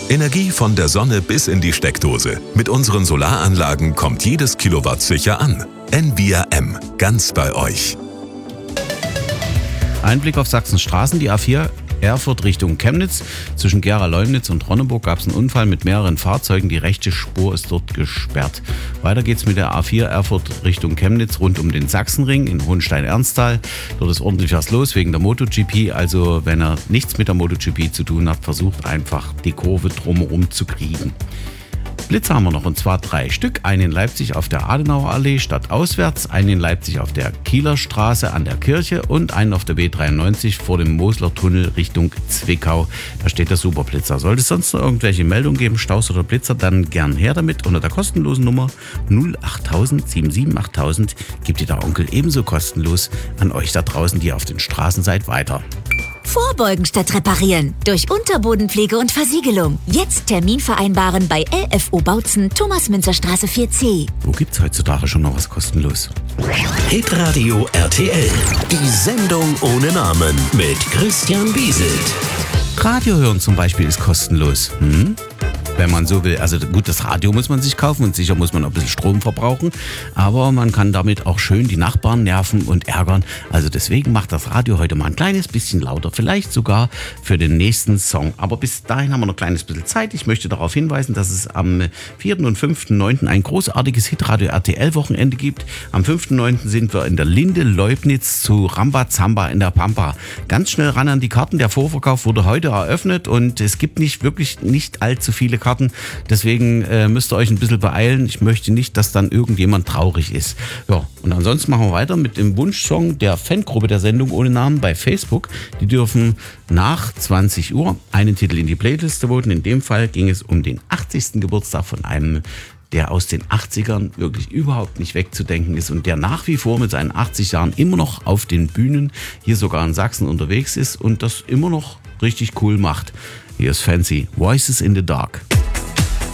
Energie von der Sonne bis in die Steckdose. Mit unseren Solaranlagen kommt jedes Kilowatt sicher an. Envia M. Ganz bei euch. Einblick auf Sachsens Straßen, die A4 Erfurt Richtung Chemnitz. Zwischen Gera-Leumnitz und Ronneburg gab es einen Unfall mit mehreren Fahrzeugen. Die rechte Spur ist dort gesperrt. Weiter geht's mit der A4 Erfurt Richtung Chemnitz rund um den Sachsenring in Hohenstein-Ernsthal. Dort ist ordentlich was los wegen der MotoGP. Also wenn ihr nichts mit der MotoGP zu tun habt, versucht einfach die Kurve drumherum zu kriegen. Blitze haben wir noch, und zwar 3 Stück. Einen in Leipzig auf der Adenauer Allee stadtauswärts, einen in Leipzig auf der Kieler Straße an der Kirche und einen auf der B93 vor dem Mosler Tunnel Richtung Zwickau. Da steht der Superblitzer. Sollte es sonst noch irgendwelche Meldungen geben, Staus oder Blitzer, dann gern her damit. Unter der kostenlosen Nummer 08000 77880 gibt dir der Onkel ebenso kostenlos an euch da draußen, die ihr auf den Straßen seid, weiter. Vorbeugen statt reparieren. Durch Unterbodenpflege und Versiegelung. Jetzt Termin vereinbaren bei LFO Bautzen, Thomas-Münzer-Straße 4C. Wo gibt's heutzutage schon noch was kostenlos? Hitradio RTL. Die Sendung ohne Namen mit Christian Wieselt. Radio hören zum Beispiel ist kostenlos. Wenn man so will. Also gut, das Radio muss man sich kaufen und sicher muss man auch ein bisschen Strom verbrauchen. Aber man kann damit auch schön die Nachbarn nerven und ärgern. Also deswegen macht das Radio heute mal ein kleines bisschen lauter. Vielleicht sogar für den nächsten Song. Aber bis dahin haben wir noch ein kleines bisschen Zeit. Ich möchte darauf hinweisen, dass es am 4. und 5.9. ein großartiges Hitradio RTL-Wochenende gibt. Am 5.9. sind wir in der Linde Leubnitz zu Rambazamba in der Pampa. Ganz schnell ran an die Karten. Der Vorverkauf wurde heute eröffnet und es gibt nicht allzu viele Karten. Deswegen müsst ihr euch ein bisschen beeilen. Ich möchte nicht, dass dann irgendjemand traurig ist. Ja, und ansonsten machen wir weiter mit dem Wunschsong der Fangruppe der Sendung ohne Namen bei Facebook. Die dürfen nach 20 Uhr einen Titel in die Playliste voten. In dem Fall ging es um den 80. Geburtstag von einem, der aus den 80ern wirklich überhaupt nicht wegzudenken ist und der nach wie vor mit seinen 80 Jahren immer noch auf den Bühnen, hier sogar in Sachsen unterwegs ist und das immer noch richtig cool macht. Hier ist Fancy, Voices in the Dark.